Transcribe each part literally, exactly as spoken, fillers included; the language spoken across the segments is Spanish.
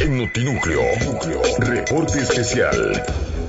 En Notinúcleo, reporte especial.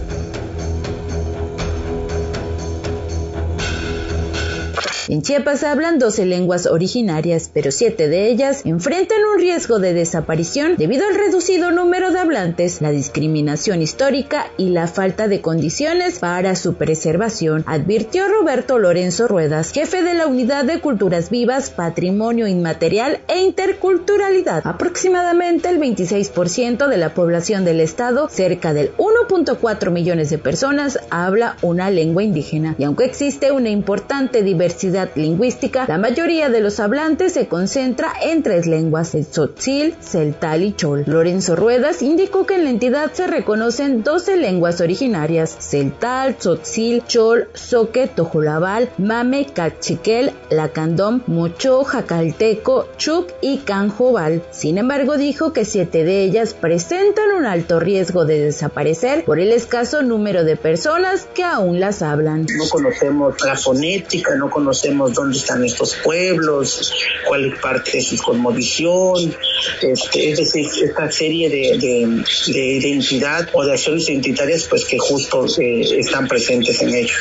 En Chiapas hablan doce lenguas originarias, pero siete de ellas enfrentan un riesgo de desaparición debido al reducido número de hablantes, la discriminación histórica y la falta de condiciones para su preservación, advirtió Roberto Lorenzo Ruedas, jefe de la Unidad de Culturas Vivas, Patrimonio Inmaterial e Interculturalidad. Aproximadamente el veintiséis por ciento de la población del estado, cerca del uno punto cuatro millones de personas, habla una lengua indígena, y aunque existe una importante diversidad lingüística, la mayoría de los hablantes se concentra en tres lenguas: el tzotzil, celtal y chol. Lorenzo Ruedas indicó que en la entidad se reconocen doce lenguas originarias: celtal, tzotzil, chol, zoque, tojolabal, mame, cachiquel, lacandón, mocho, jacalteco, chuc y canjobal. Sin embargo, dijo que siete de ellas presentan un alto riesgo de desaparecer por el escaso número de personas que aún las hablan. No conocemos la fonética, no conocemos dónde están estos pueblos, cuál es parte de su cosmovisión, este, es decir, esta serie de, de, de identidad o de acciones identitarias pues que justo eh, están presentes en ellos.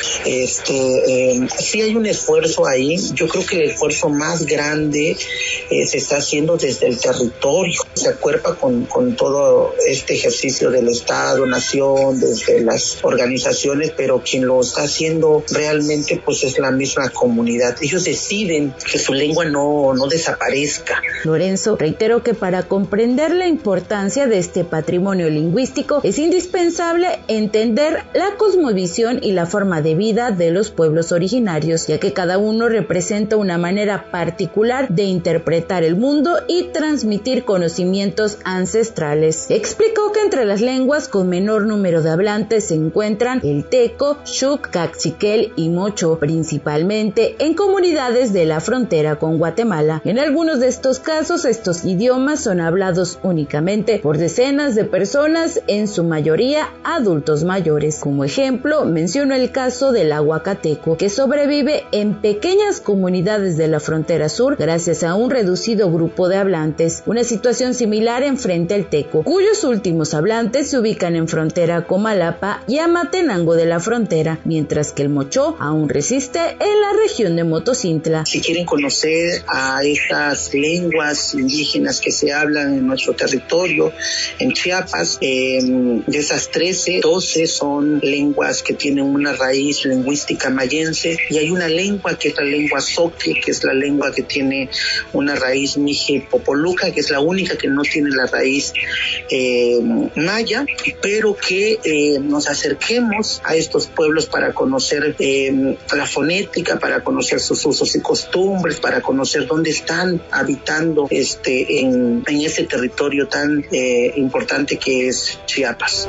Este, eh, sí hay un esfuerzo ahí, yo creo que el esfuerzo más grande eh, se está haciendo desde el territorio, se acuerpa con, con todo este ejercicio del Estado, Nación, desde las organizaciones, pero quien lo está haciendo realmente pues es la misma comunidad. Ellos deciden que su lengua no, no desaparezca. Lorenzo reiteró que para comprender la importancia de este patrimonio lingüístico es indispensable entender la cosmovisión y la forma de vida de los pueblos originarios, ya que cada uno representa una manera particular de interpretar el mundo y transmitir conocimientos ancestrales. Explicó que entre las lenguas con menor número de hablantes se encuentran el teco, xuc, cachiquel y mocho, principalmente en comunidades de la frontera con Guatemala. En algunos de estos casos, estos idiomas son hablados únicamente por decenas de personas, en su mayoría adultos mayores. Como ejemplo, mencionó el caso del aguacateco, que sobrevive en pequeñas comunidades de la frontera sur gracias a un reducido grupo de hablantes. Una situación similar enfrenta el teco, cuyos últimos hablantes se ubican en frontera con Malapa y Amatenango de la frontera, mientras que el mocho aún resiste en la región de Motocintla. Si quieren conocer a estas lenguas indígenas que se hablan en nuestro territorio, en Chiapas, eh, de esas trece, doce son lenguas que tienen una raíz lingüística mayense, y hay una lengua que es la lengua zoque, que es la lengua que tiene una raíz mije popoluca, que es la única que no tiene la raíz eh, maya, pero que eh, nos acerquemos a estos pueblos para conocer eh, la fonética, para conocer sus usos y costumbres, para conocer dónde están habitando este en, en ese territorio tan eh, importante que es Chiapas.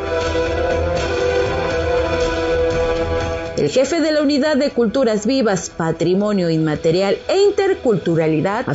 El jefe de la Unidad de Culturas Vivas, Patrimonio Inmaterial e Interculturalidad